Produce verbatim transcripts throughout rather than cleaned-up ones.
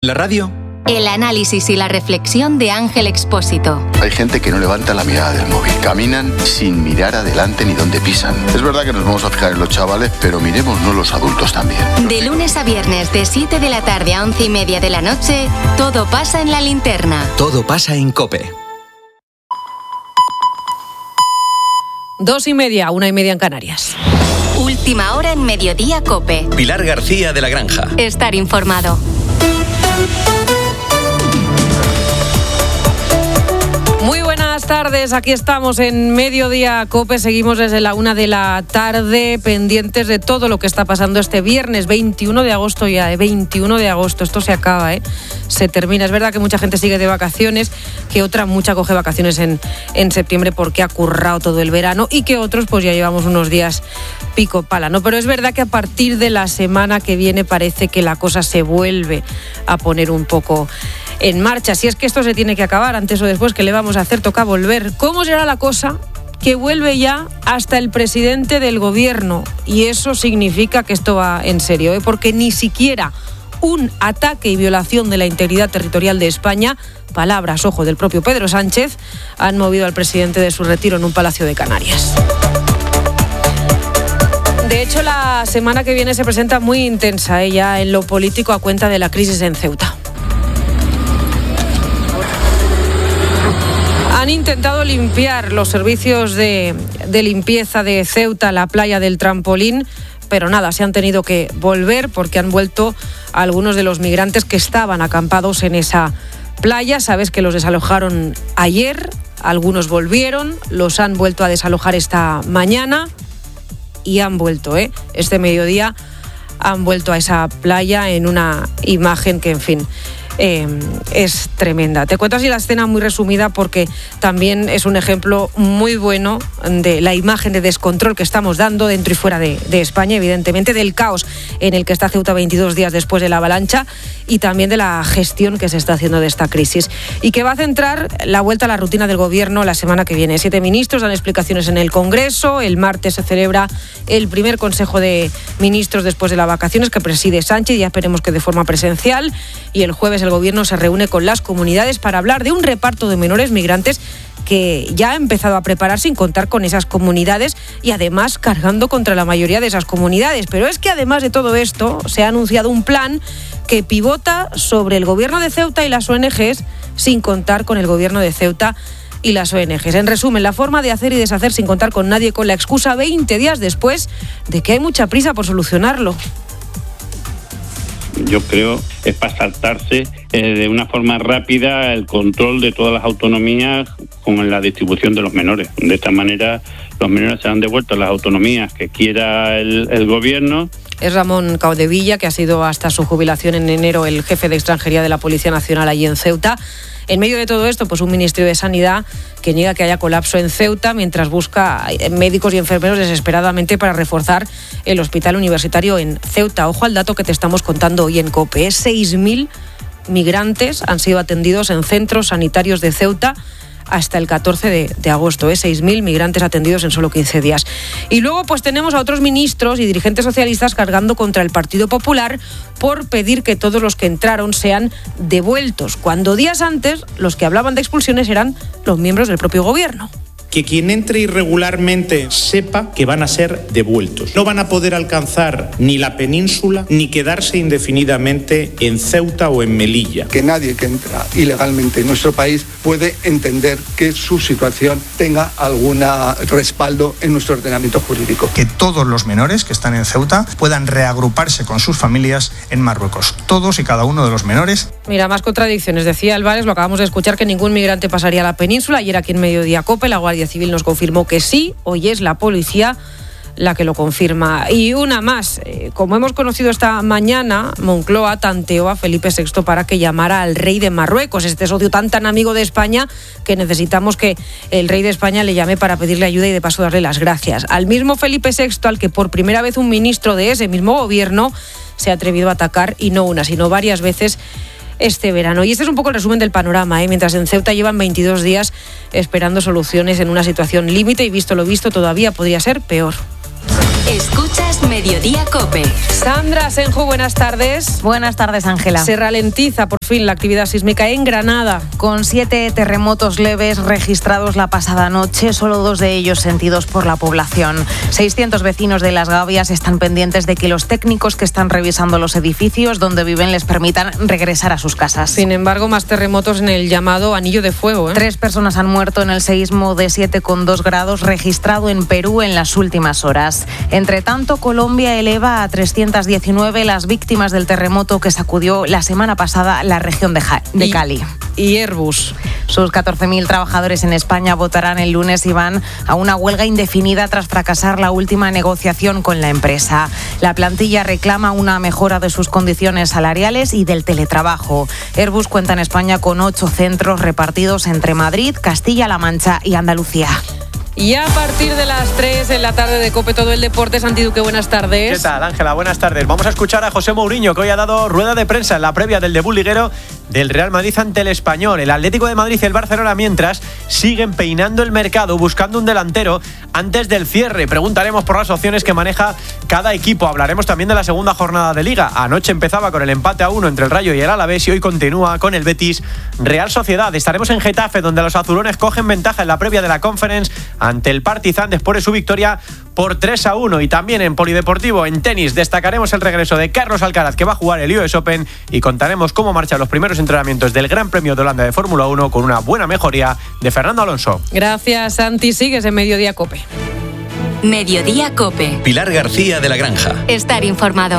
La radio. El análisis y la reflexión de Ángel Expósito. Hay gente que no levanta la mirada del móvil. Caminan sin mirar adelante ni dónde pisan. Es verdad que nos vamos a fijar en los chavales, pero miremosnos los adultos también. De lunes a viernes, de siete de la tarde a once y media de la noche, todo pasa en La Linterna. Todo pasa en COPE. Dos y media, una y media en Canarias. Última hora en Mediodía COPE. Pilar García de la Granja. Estar informado. Muy buenas tardes, aquí estamos en Mediodía COPE, seguimos desde la una de la tarde pendientes de todo lo que está pasando este viernes veintiuno de agosto ya, ¿eh? veintiuno de agosto, esto se acaba, ¿eh? Se termina. Es verdad que mucha gente sigue de vacaciones, que otra mucha coge vacaciones en, en septiembre porque ha currado todo el verano y que otros pues ya llevamos unos días pico pala, ¿no? Pero es verdad que a partir de la semana que viene parece que la cosa se vuelve a poner un poco en marcha. Si es que esto se tiene que acabar, antes o después, ¿qué le vamos a hacer? Toca volver. ¿Cómo será la cosa? Que vuelve ya hasta el presidente del gobierno. Y eso significa que esto va en serio, ¿eh? Porque ni siquiera un ataque y violación de la integridad territorial de España, palabras, ojo, del propio Pedro Sánchez, han movido al presidente de su retiro en un palacio de Canarias. De hecho, la semana que viene se presenta muy intensa, ¿eh? Ya en lo político a cuenta de la crisis en Ceuta. Han intentado limpiar los servicios de, de limpieza de Ceuta, la playa del Trampolín, pero nada, se han tenido que volver porque han vuelto algunos de los migrantes que estaban acampados en esa playa. Sabes que los desalojaron ayer, algunos volvieron, los han vuelto a desalojar esta mañana y han vuelto, ¿eh? Este mediodía han vuelto a esa playa en una imagen que, en fin, Eh, es tremenda. Te cuento así la escena muy resumida porque también es un ejemplo muy bueno de la imagen de descontrol que estamos dando dentro y fuera de, de España, evidentemente, del caos en el que está Ceuta veintidós días después de la avalancha y también de la gestión que se está haciendo de esta crisis y que va a centrar la vuelta a la rutina del gobierno la semana que viene. Siete ministros dan explicaciones en el Congreso, el martes se celebra el primer Consejo de Ministros después de las vacaciones que preside Sánchez, ya esperemos que de forma presencial, y el jueves el gobierno se reúne con las comunidades para hablar de un reparto de menores migrantes que ya ha empezado a preparar sin contar con esas comunidades y además cargando contra la mayoría de esas comunidades. Pero es que además de todo esto se ha anunciado un plan que pivota sobre el gobierno de Ceuta y las O N Ges sin contar con el gobierno de Ceuta y las O N Ges. En resumen, la forma de hacer y deshacer sin contar con nadie, con la excusa veinte días después de que hay mucha prisa por solucionarlo. Yo creo es para saltarse eh, de una forma rápida el control de todas las autonomías con la distribución de los menores. De esta manera los menores serán devueltos a las autonomías que quiera el, el gobierno. Es Ramón Caudevilla, que ha sido hasta su jubilación en enero el jefe de extranjería de la Policía Nacional allí en Ceuta. En medio de todo esto, pues un Ministerio de Sanidad que niega que haya colapso en Ceuta mientras busca médicos y enfermeros desesperadamente para reforzar el hospital universitario en Ceuta. Ojo al dato que te estamos contando hoy en COPE. seis mil migrantes han sido atendidos en centros sanitarios de Ceuta hasta el catorce de agosto, ¿eh? seis mil migrantes atendidos en solo quince días. Y luego pues tenemos a otros ministros y dirigentes socialistas cargando contra el Partido Popular por pedir que todos los que entraron sean devueltos, cuando días antes los que hablaban de expulsiones eran los miembros del propio gobierno. Que quien entre irregularmente sepa que van a ser devueltos. No van a poder alcanzar ni la península ni quedarse indefinidamente en Ceuta o en Melilla. Que nadie que entra ilegalmente en nuestro país puede entender que su situación tenga algún respaldo en nuestro ordenamiento jurídico. Que todos los menores que están en Ceuta puedan reagruparse con sus familias en Marruecos. Todos y cada uno de los menores. Mira, más contradicciones. Decía Álvarez, lo acabamos de escuchar, que ningún migrante pasaría a la península. Ayer aquí en Mediodía COPE, la Guardia Civil nos confirmó que sí. Hoy es la policía la que lo confirma. Y una más, eh, como hemos conocido esta mañana, Moncloa tanteó a Felipe sexto para que llamara al rey de Marruecos, este socio tan tan amigo de España que necesitamos que el rey de España le llame para pedirle ayuda y de paso darle las gracias. Al mismo Felipe sexto al que por primera vez un ministro de ese mismo gobierno se ha atrevido a atacar, y no una, sino varias veces este verano. Y este es un poco el resumen del panorama, ¿eh? Mientras en Ceuta llevan veintidós días esperando soluciones en una situación límite y visto lo visto todavía podría ser peor. Escuchas Mediodía COPE. Sandra Senjo, buenas tardes. Buenas tardes, Ángela. Se ralentiza por fin la actividad sísmica en Granada. Con siete terremotos leves registrados la pasada noche, solo dos de ellos sentidos por la población. seiscientos vecinos de Las Gavias están pendientes de que los técnicos que están revisando los edificios donde viven les permitan regresar a sus casas. Sin embargo, más terremotos en el llamado Anillo de Fuego. ¿eh? Tres personas han muerto en el seísmo de siete coma dos grados registrado en Perú en las últimas horas. Entre tanto, Colombia eleva a trescientos diecinueve las víctimas del terremoto que sacudió la semana pasada la región de, ja- de Cali. Y Airbus. Sus catorce mil trabajadores en España votarán el lunes y van a una huelga indefinida tras fracasar la última negociación con la empresa. La plantilla reclama una mejora de sus condiciones salariales y del teletrabajo. Airbus cuenta en España con ocho centros repartidos entre Madrid, Castilla-La Mancha y Andalucía. Y a partir de las tres en la tarde de COPE todo el deporte. Santi Duque, buenas tardes. ¿Qué tal, Ángela? Buenas tardes. Vamos a escuchar a José Mourinho, que hoy ha dado rueda de prensa en la previa del debut liguero del Real Madrid ante el Español. El Atlético de Madrid y el Barcelona, mientras, siguen peinando el mercado, buscando un delantero antes del cierre. Preguntaremos por las opciones que maneja cada equipo. Hablaremos también de la segunda jornada de Liga. Anoche empezaba con el empate a uno entre el Rayo y el Alavés y hoy continúa con el Betis Real Sociedad. Estaremos en Getafe, donde los azulones cogen ventaja en la previa de la Conference ante el Partizan después de su victoria por tres a uno. Y también en Polideportivo, en tenis, destacaremos el regreso de Carlos Alcaraz, que va a jugar el U S Open, y contaremos cómo marchan los primeros entrenamientos del Gran Premio de Holanda de Fórmula uno con una buena mejoría de Fernando Alonso. Gracias, Santi. Sigues en Mediodía COPE. Mediodía COPE. Pilar García de la Granja. Estar informado.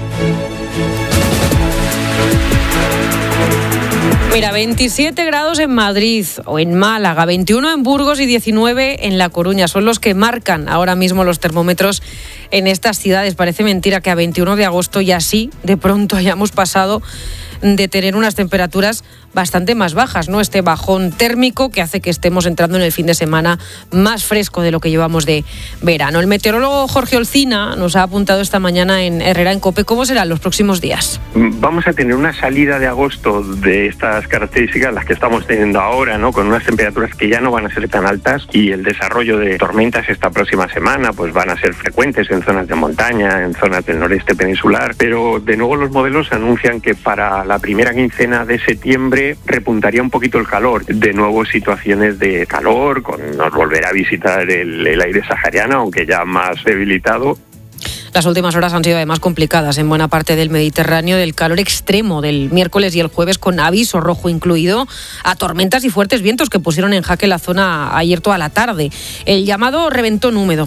Mira, veintisiete grados en Madrid o en Málaga, veintiuno en Burgos y diecinueve en La Coruña. Son los que marcan ahora mismo los termómetros en estas ciudades. Parece mentira que a veintiuno de agosto y así de pronto hayamos pasado de tener unas temperaturas bastante más bajas, ¿no? Este bajón térmico que hace que estemos entrando en el fin de semana más fresco de lo que llevamos de verano. El meteorólogo Jorge Olcina nos ha apuntado esta mañana en Herrera en COPE cómo serán los próximos días. Vamos a tener una salida de agosto de estas características, las que estamos teniendo ahora, ¿no? Con unas temperaturas que ya no van a ser tan altas, y el desarrollo de tormentas esta próxima semana pues van a ser frecuentes en zonas de montaña, en zonas del noreste peninsular, pero de nuevo los modelos anuncian que para la primera quincena de septiembre repuntaría un poquito el calor. De nuevo situaciones de calor, con, nos volverá a visitar el, el aire sahariano, aunque ya más debilitado. Las últimas horas han sido además complicadas en buena parte del Mediterráneo, del calor extremo del miércoles y el jueves, con aviso rojo incluido, a tormentas y fuertes vientos que pusieron en jaque la zona ayer toda la tarde. El llamado reventón húmedo.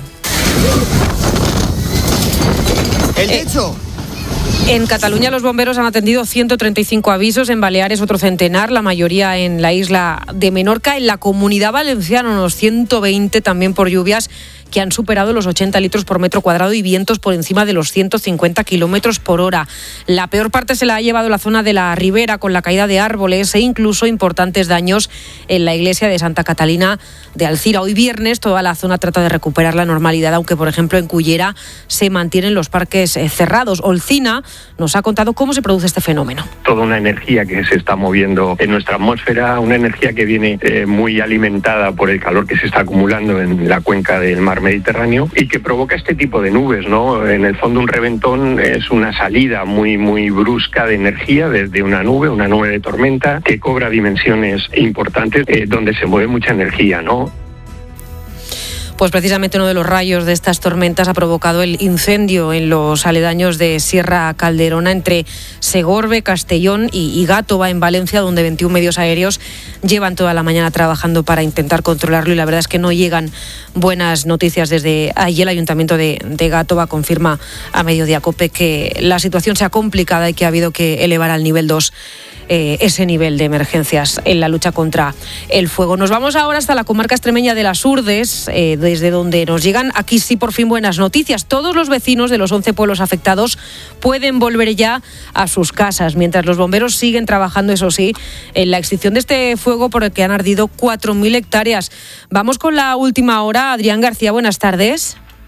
El techo. En Cataluña los bomberos han atendido ciento treinta y cinco avisos, en Baleares otro centenar, la mayoría en la isla de Menorca. En la Comunidad Valenciana unos ciento veinte también por lluvias que han superado los ochenta litros por metro cuadrado y vientos por encima de los ciento cincuenta kilómetros por hora. La peor parte se la ha llevado la zona de la Ribera, con la caída de árboles e incluso importantes daños en la iglesia de Santa Catalina de Alcira. Hoy viernes toda la zona trata de recuperar la normalidad, aunque por ejemplo en Cullera se mantienen los parques eh, cerrados. Olcina nos ha contado cómo se produce este fenómeno. Toda una energía que se está moviendo en nuestra atmósfera, una energía que viene eh, muy alimentada por el calor que se está acumulando en la cuenca del mar Mediterráneo y que provoca este tipo de nubes, ¿no? En el fondo un reventón es una salida muy muy brusca de energía desde una nube, una nube de tormenta que cobra dimensiones importantes, eh, donde se mueve mucha energía, ¿no? Pues precisamente uno de los rayos de estas tormentas ha provocado el incendio en los aledaños de Sierra Calderona, entre Segorbe, Castellón y, y Gátova, en Valencia, donde veintiún medios aéreos llevan toda la mañana trabajando para intentar controlarlo, y la verdad es que no llegan buenas noticias desde allí. El Ayuntamiento de, de Gátova confirma a Mediodía COPE que la situación se ha complicado y que ha habido que elevar al nivel dos Eh, ese nivel de emergencias en la lucha contra el fuego. Nos vamos ahora hasta la comarca extremeña de las Urdes, eh, desde donde nos llegan, aquí sí, por fin buenas noticias. Todos los vecinos de los once pueblos afectados pueden volver ya a sus casas, mientras los bomberos siguen trabajando, eso sí, en la extinción de este fuego por el que han ardido cuatro mil hectáreas. Vamos con la última hora. Adrián García, buenas tardes.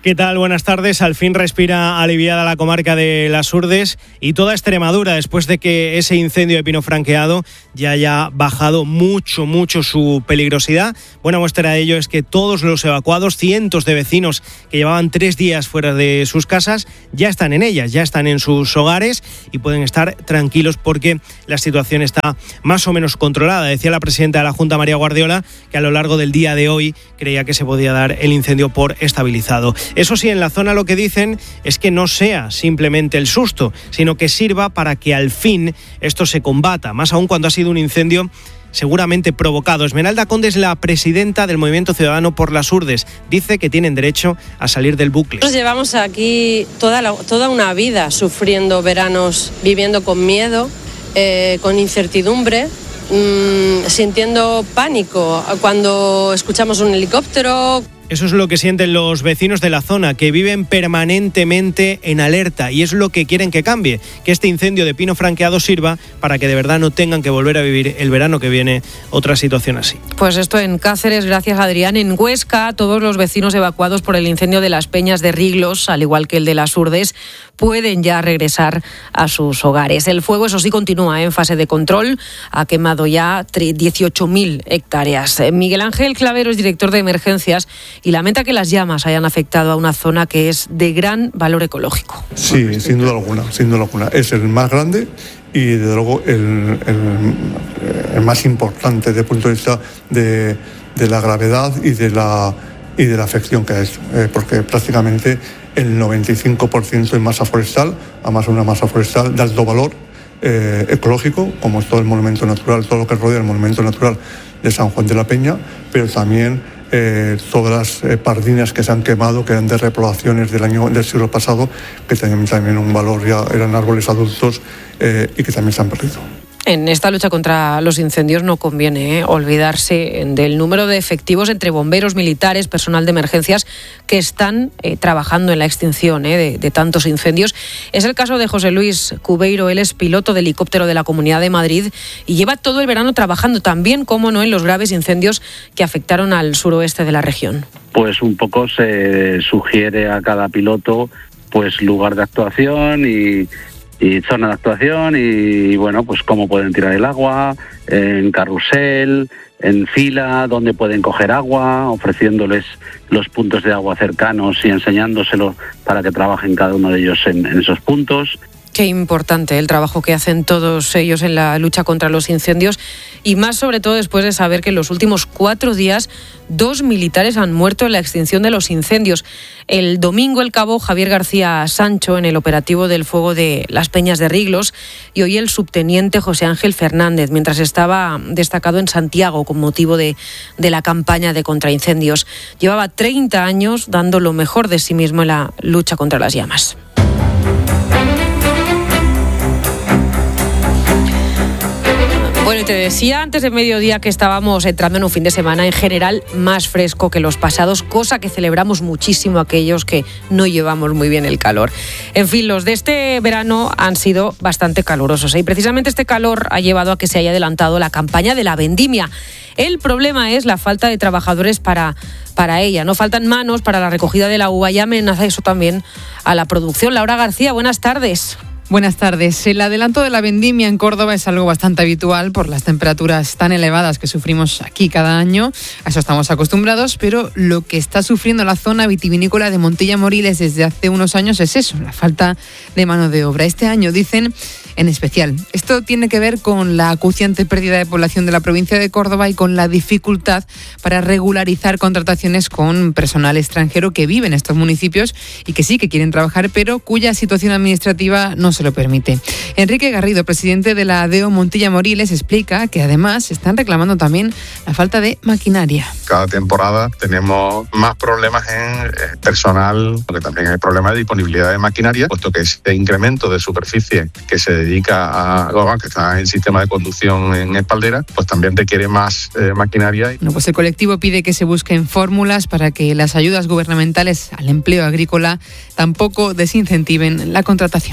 ¿Qué tal? Buenas tardes. Al fin respira aliviada la comarca de Las Hurdes y toda Extremadura después de que ese incendio de pino franqueado ya haya bajado mucho, mucho su peligrosidad. Buena muestra de ello es que todos los evacuados, cientos de vecinos que llevaban tres días fuera de sus casas, ya están en ellas, ya están en sus hogares y pueden estar tranquilos porque la situación está más o menos controlada. Decía la presidenta de la Junta, María Guardiola, que a lo largo del día de hoy creía que se podía dar el incendio por estabilizado. Eso sí, en la zona lo que dicen es que no sea simplemente el susto, sino que sirva para que al fin esto se combata, más aún cuando ha sido un incendio seguramente provocado. Esmeralda Conde es la presidenta del Movimiento Ciudadano por Las Hurdes. Dice que tienen derecho a salir del bucle. Nosotros llevamos aquí toda, la, toda una vida sufriendo veranos, viviendo con miedo, eh, con incertidumbre, mmm, sintiendo pánico cuando escuchamos un helicóptero. Eso es lo que sienten los vecinos de la zona, que viven permanentemente en alerta, y es lo que quieren que cambie, que este incendio de pino franqueado sirva para que de verdad no tengan que volver a vivir el verano que viene otra situación así. Pues esto en Cáceres, gracias Adrián. En Huesca, todos los vecinos evacuados por el incendio de las Peñas de Riglos, al igual que el de Las Hurdes, pueden ya regresar a sus hogares. El fuego, eso sí, continúa en fase de control. Ha quemado ya dieciocho mil hectáreas. Miguel Ángel Clavero es director de emergencias y lamenta que las llamas hayan afectado a una zona que es de gran valor ecológico. Sí, sin duda alguna, sin duda alguna. Es el más grande y, desde luego, el, el, el más importante desde el punto de vista de, de la gravedad y de la, y de la afección que ha hecho, eh, porque prácticamente el noventa y cinco por ciento es masa forestal, además una masa forestal de alto valor eh, ecológico, como es todo el monumento natural, todo lo que rodea el monumento natural de San Juan de la Peña, pero también Eh, todas las eh, pardinas que se han quemado, que eran de repoblaciones del año del siglo pasado, que tenían también un valor, ya eran árboles adultos eh, y que también se han perdido. En esta lucha contra los incendios no conviene ¿eh? olvidarse del número de efectivos entre bomberos, militares, personal de emergencias que están eh, trabajando en la extinción ¿eh? de, de tantos incendios. Es el caso de José Luis Cubeiro. Él es piloto de helicóptero de la Comunidad de Madrid y lleva todo el verano trabajando también, como no, en los graves incendios que afectaron al suroeste de la región. Pues un poco se sugiere a cada piloto pues lugar de actuación y y zona de actuación y, bueno, pues cómo pueden tirar el agua, en carrusel, en fila, dónde pueden coger agua, ofreciéndoles los puntos de agua cercanos y enseñándoselos para que trabajen cada uno de ellos en, en esos puntos. Qué importante el trabajo que hacen todos ellos en la lucha contra los incendios y más sobre todo después de saber que en los últimos cuatro días dos militares han muerto en la extinción de los incendios. El domingo el cabo Javier García Sancho en el operativo del fuego de las Peñas de Riglos y hoy el subteniente José Ángel Fernández mientras estaba destacado en Santiago con motivo de, de la campaña de contraincendios. Llevaba treinta años dando lo mejor de sí mismo en la lucha contra las llamas. Bueno, y te decía antes de mediodía que estábamos entrando en un fin de semana en general más fresco que los pasados, cosa que celebramos muchísimo aquellos que no llevamos muy bien el calor. En fin, los de este verano han sido bastante calurosos, ¿eh? Y precisamente este calor ha llevado a que se haya adelantado la campaña de la vendimia. El problema es la falta de trabajadores para, para ella. No faltan manos para la recogida de la uva y amenaza eso también a la producción. Laura García, buenas tardes. Buenas tardes. El adelanto de la vendimia en Córdoba es algo bastante habitual por las temperaturas tan elevadas que sufrimos aquí cada año. A eso estamos acostumbrados, pero lo que está sufriendo la zona vitivinícola de Montilla-Moriles desde hace unos años es eso, la falta de mano de obra. Este año, dicen, en especial. Esto tiene que ver con la acuciante pérdida de población de la provincia de Córdoba y con la dificultad para regularizar contrataciones con personal extranjero que vive en estos municipios y que sí que quieren trabajar, pero cuya situación administrativa no se lo permite. Enrique Garrido, presidente de la ADEO Montilla-Moriles, explica que además están reclamando también la falta de maquinaria. Cada temporada tenemos más problemas en personal, porque también hay problemas de disponibilidad de maquinaria, puesto que este incremento de superficie que se dedica a Goba, que está en sistema de conducción en espaldera, pues también requiere más eh, maquinaria. Bueno, pues el colectivo pide que se busquen fórmulas para que las ayudas gubernamentales al empleo agrícola tampoco desincentiven la contratación.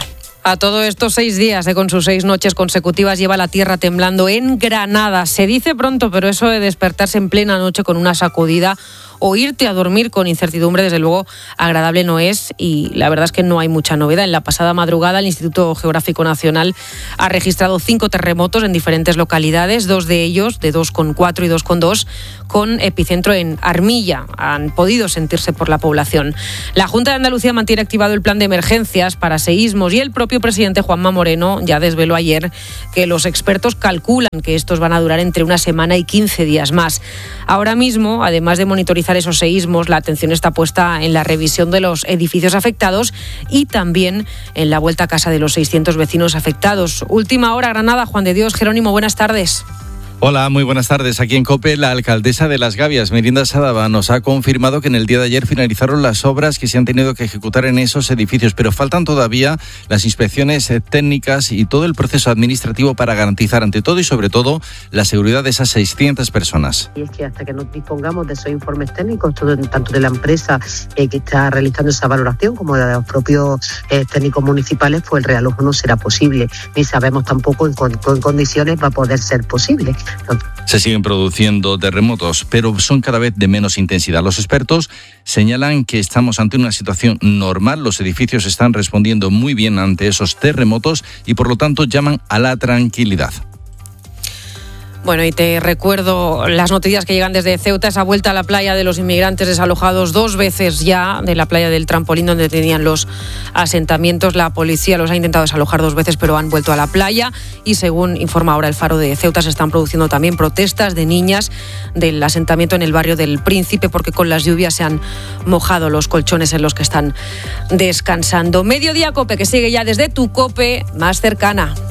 A todo esto, seis días eh, con sus seis noches consecutivas lleva la tierra temblando en Granada. Se dice pronto, pero eso de despertarse en plena noche con una sacudida o irte a dormir con incertidumbre, desde luego agradable no es, y la verdad es que no hay mucha novedad. En la pasada madrugada el Instituto Geográfico Nacional ha registrado cinco terremotos en diferentes localidades, dos de ellos de dos coma cuatro y dos coma dos, con epicentro en Armilla. Han podido sentirse por la población. La Junta de Andalucía mantiene activado el plan de emergencias para seísmos y el propio presidente Juanma Moreno ya desveló ayer que los expertos calculan que estos van a durar entre una semana y quince días más. Ahora mismo, además de monitorizar esos seísmos, la atención está puesta en la revisión de los edificios afectados y también en la vuelta a casa de los seiscientos vecinos afectados. Última hora, Granada. Juan de Dios, Jerónimo, buenas tardes. Hola, muy buenas tardes. Aquí en COPE, la alcaldesa de Las Gavias, Merinda Sadaba, nos ha confirmado que en el día de ayer finalizaron las obras que se han tenido que ejecutar en esos edificios, pero faltan todavía las inspecciones técnicas y todo el proceso administrativo para garantizar ante todo y sobre todo la seguridad de esas seiscientas personas. Y es que hasta que nos dispongamos de esos informes técnicos, todo, tanto de la empresa eh, que está realizando esa valoración como de los propios eh, técnicos municipales, pues el realojo no será posible, ni sabemos tampoco en qué condiciones va a poder ser posible. Se siguen produciendo terremotos, pero son cada vez de menos intensidad. Los expertos señalan que estamos ante una situación normal. Los edificios están respondiendo muy bien ante esos terremotos y por lo tanto llaman a la tranquilidad. Bueno, y te recuerdo las noticias que llegan desde Ceuta, esa vuelta a la playa de los inmigrantes desalojados dos veces ya, de la playa del Trampolín donde tenían los asentamientos. La policía los ha intentado desalojar dos veces, pero han vuelto a la playa y según informa ahora el Faro de Ceuta, se están produciendo también protestas de niñas del asentamiento en el barrio del Príncipe porque con las lluvias se han mojado los colchones en los que están descansando. Mediodía COPE, que sigue ya desde tu COPE más cercana.